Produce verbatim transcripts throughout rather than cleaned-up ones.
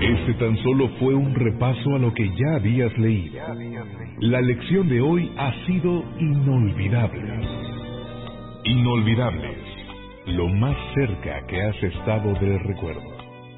Este tan solo fue un repaso a lo que ya habías leído. La lección de hoy ha sido inolvidable. Inolvidables, lo más cerca que has estado del recuerdo.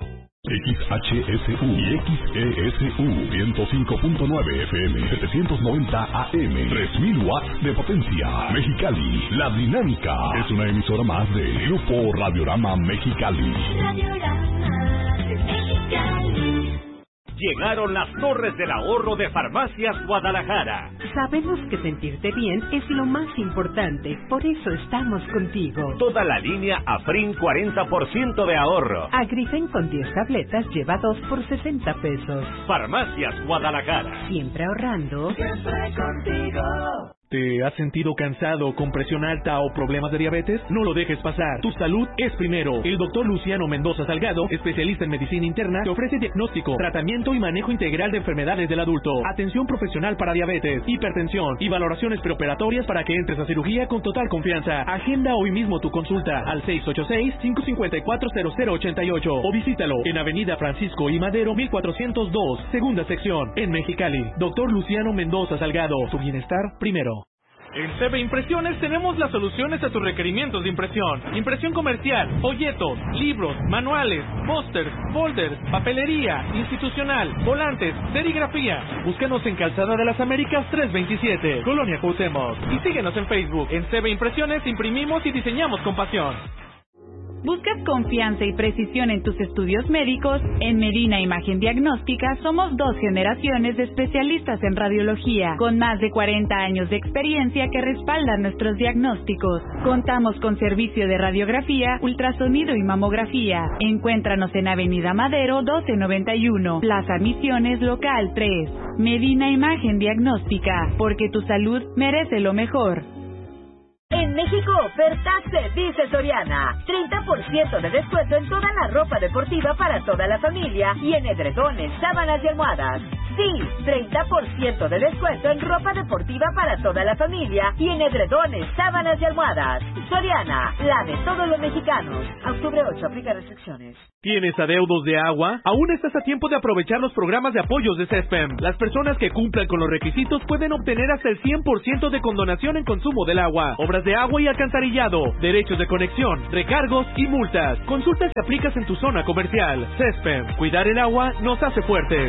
X H S U y X E S U ciento cinco punto nueve F M, setecientos noventa A M, tres mil watts de potencia. Mexicali, La Dinámica es una emisora más de Grupo Radiorama Mexicali. Radiorama de Mexicali. Llegaron las Torres del Ahorro de Farmacias Guadalajara. Sabemos que sentirte bien es lo más importante, por eso estamos contigo. Toda la línea Afrin cuarenta por ciento de ahorro. Agrifen con diez tabletas lleva dos por sesenta pesos. Farmacias Guadalajara. Siempre ahorrando. Siempre contigo. ¿Te has sentido cansado, con presión alta o problemas de diabetes? No lo dejes pasar. Tu salud es primero. El doctor Luciano Mendoza Salgado, especialista en medicina interna, te ofrece diagnóstico, tratamiento y manejo integral de enfermedades del adulto, atención profesional para diabetes, hipertensión y valoraciones preoperatorias para que entres a cirugía con total confianza. Agenda hoy mismo tu consulta al seis ocho seis, cinco cinco cuatro, cero cero ocho ocho o visítalo en Avenida Francisco I. Madero mil cuatrocientos dos, segunda sección, en Mexicali. Doctor Luciano Mendoza Salgado, tu bienestar primero. En C B Impresiones tenemos las soluciones a tus requerimientos de impresión. Impresión comercial, folletos, libros, manuales, pósters, folders, papelería, institucional, volantes, serigrafía. Búscanos en Calzada de las Américas trescientos veintisiete, Colonia Cuauhtémoc. Y síguenos en Facebook. En C B Impresiones imprimimos y diseñamos con pasión. ¿Buscas confianza y precisión en tus estudios médicos? En Medina Imagen Diagnóstica somos dos generaciones de especialistas en radiología, con más de cuarenta años de experiencia que respaldan nuestros diagnósticos. Contamos con servicio de radiografía, ultrasonido y mamografía. Encuéntranos en Avenida Madero doce noventa y uno, Plaza Misiones, local tres. Medina Imagen Diagnóstica, porque tu salud merece lo mejor. En México, ofertas se dice Soriana. treinta por ciento de descuento en toda la ropa deportiva para toda la familia y en edredones, sábanas y almohadas. Sí, treinta por ciento de descuento en ropa deportiva para toda la familia y en edredones, sábanas y almohadas. Soriana, la de todos los mexicanos. Octubre ocho, aplica restricciones. ¿Tienes adeudos de agua? Aún estás a tiempo de aprovechar los programas de apoyos de CESPEM. Las personas que cumplan con los requisitos pueden obtener hasta el cien por ciento de condonación en consumo del agua, obras de agua y alcantarillado, derechos de conexión, recargos y multas. Consulta si aplicas en tu zona comercial. CESPEM, cuidar el agua nos hace fuertes.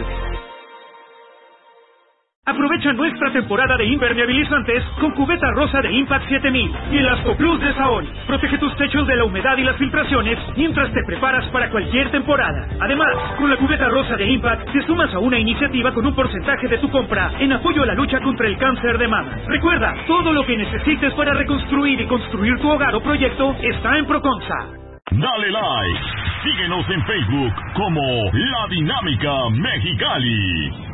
Aprovecha nuestra temporada de impermeabilizantes con cubeta rosa de Impact siete mil y el Asco Plus de Saon. Protege tus techos de la humedad y las filtraciones mientras te preparas para cualquier temporada. Además, con la cubeta rosa de Impact te sumas a una iniciativa con un porcentaje de tu compra en apoyo a la lucha contra el cáncer de mama. Recuerda, todo lo que necesites para reconstruir y construir tu hogar o proyecto está en Proconsa. Dale like. Síguenos en Facebook como La Dinámica Mexicali.